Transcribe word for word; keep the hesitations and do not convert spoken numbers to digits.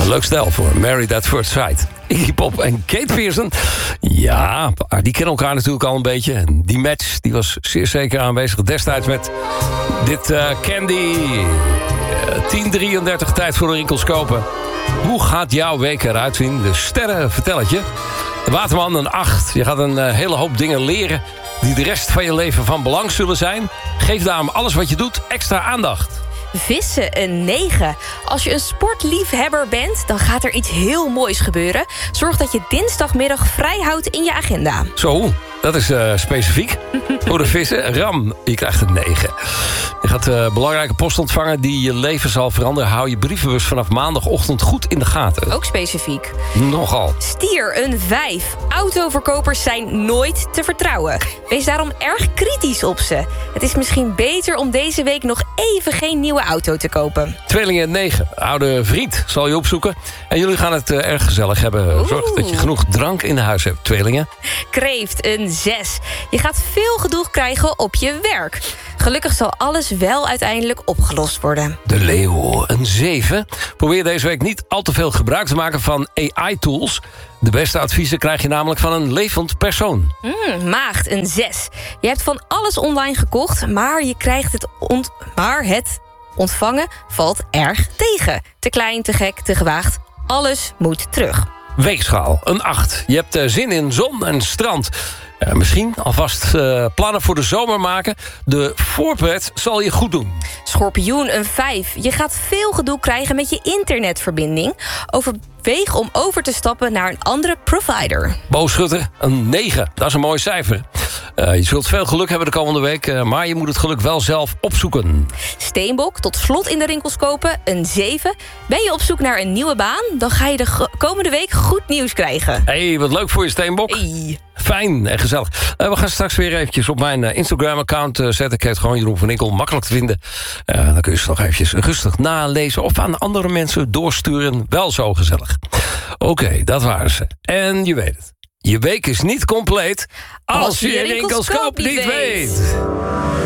Een leuk stel voor Married at First Sight. Iggy Pop en Kate Pearson. Ja, die kennen elkaar natuurlijk al een beetje. En die match die was zeer zeker aanwezig destijds met dit uh, Candy. Uh, tien drieëndertig, tijd voor de rinkelscopen. Hoe gaat jouw week eruit zien? De sterren vertel het je. De Waterman een acht. Je gaat een uh, hele hoop dingen leren die de rest van je leven van belang zullen zijn. Geef daarom alles wat je doet extra aandacht. Vissen een negen. Als je een sportliefhebber bent, dan gaat er iets heel moois gebeuren. Zorg dat je dinsdagmiddag vrij houdt in je agenda. Zo, dat is uh, specifiek. Voor de vissen, Ram, je krijgt een negen. Je gaat uh, belangrijke post ontvangen die je leven zal veranderen. Hou je brievenbus vanaf maandagochtend goed in de gaten. Ook specifiek. Nogal. Stier een vijf. Autoverkopers zijn nooit te vertrouwen. Wees daarom erg kritisch op ze. Het is misschien beter om deze week nog even geen nieuwe auto te kopen. Tweelingen negen. Oude vriend zal je opzoeken. En jullie gaan het uh, erg gezellig hebben. Zorg dat je genoeg drank in huis hebt, tweelingen. Kreeft een zes. Je gaat veel gedoe krijgen op je werk. Gelukkig zal alles wel uiteindelijk opgelost worden. De leeuw een zeven. Probeer deze week niet al te veel gebruik te maken van A I-tools. De beste adviezen krijg je namelijk van een levend persoon. Mm, maagd een zes. Je hebt van alles online gekocht, maar je krijgt het ont- maar het ontvangen valt erg tegen. Te klein, te gek, te gewaagd. Alles moet terug. Weegschaal een acht. Je hebt uh, zin in zon en strand. Uh, misschien alvast uh, plannen voor de zomer maken. De voorpret zal je goed doen. Schorpioen een vijf. Je gaat veel gedoe krijgen met je internetverbinding. Overweeg om over te stappen naar een andere provider. Boogschutter een negen. Dat is een mooi cijfer. Uh, je zult veel geluk hebben de komende week, uh, maar je moet het geluk wel zelf opzoeken. Steenbok, tot slot in de rinkels kopen, een zeven. Ben je op zoek naar een nieuwe baan, dan ga je de g- komende week goed nieuws krijgen. Hé, hey, wat leuk voor je, Steenbok. Hey. Fijn en gezellig. Uh, we gaan straks weer eventjes op mijn uh, Instagram-account uh, zetten. Ik heet gewoon Jeroen van Inkel, makkelijk te vinden. Uh, dan kun je ze nog eventjes rustig nalezen of aan andere mensen doorsturen. Wel zo gezellig. Oké, okay, dat waren ze. En je weet het. Je week is niet compleet als, als je je rinkelscoop niet weet. weet.